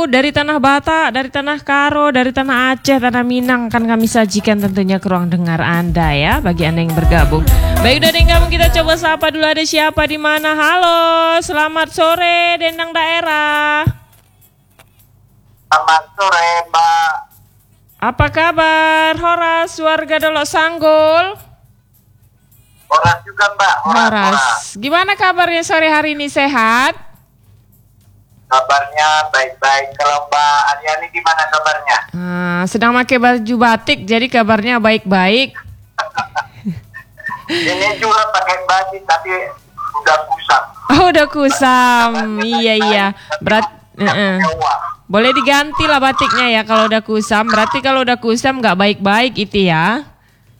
dari tanah Batak, dari tanah Karo, dari tanah Aceh, tanah Minang akan kami sajikan tentunya ke ruang dengar Anda ya, bagi Anda yang bergabung. Baik, udah yang gabung kita coba sapa dulu, ada siapa di mana? Halo, selamat sore Dendang Daerah. Selamat sore, Mbak. Apa kabar? Horas, warga Dolok Sanggul. Horas juga, Mbak. Horas. Gimana kabarnya sore hari ini, sehat? Kabarnya baik-baik. Kalau Mbak Aryani gimana kabarnya? Sedang pakai baju batik, jadi kabarnya baik-baik. Ini juga pakai batik, tapi udah kusam. Oh, udah kusam. Iya. Boleh diganti lah batiknya ya kalau udah kusam. Berarti kalau udah kusam nggak baik-baik itu ya.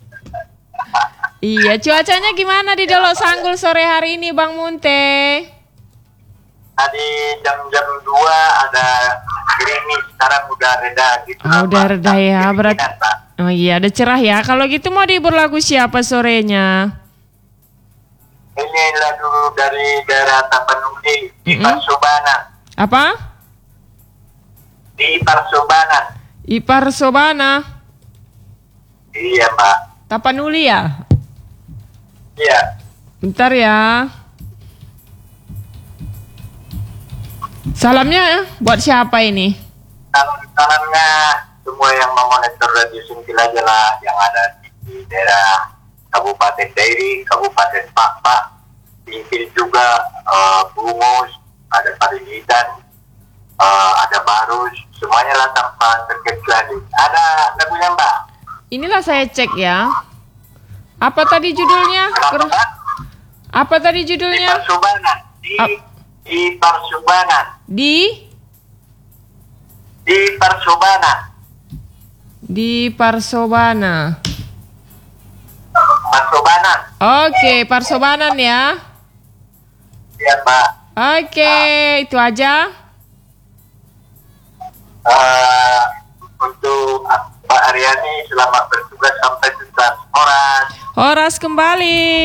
Iya, cuacanya gimana di Dolok Sanggul sore hari ini, Bang Munte? Tadi jam 2 ada gerimis, sekarang udah reda gitu. Oh, udah reda ya, berarti. Oh iya, ada cerah ya. Kalau gitu mau dihibur lagu siapa sorenya? Ini lagu dari daerah Tapanuli, di Parsobana. Apa? Di Parsobana. Ipar Sobana. Iya, Mbak. Tapanuli ya? Iya. Bentar ya. Salamnya buat siapa ini? Salamnya semua yang memonitor Radio Sintilajala yang ada di daerah Kabupaten Dairi, Kabupaten Pakpak, Pinggir juga, Bungus, ada Parigitan, ada Barus, semuanya lah tanpa terkecuali. Ada lagunya, Mbak? Inilah saya cek ya. Apa tadi judulnya? Apa tadi judulnya? Di Parsobana. Di Parsobana. Di Parsobana. Di Parsobana. Parsobana. Oke, Parsobanan ya. Iya, Mbak. Oke, itu aja. Untuk Mbak Aryani, selamat bertugas sampai tuntas. Horas. Horas kembali.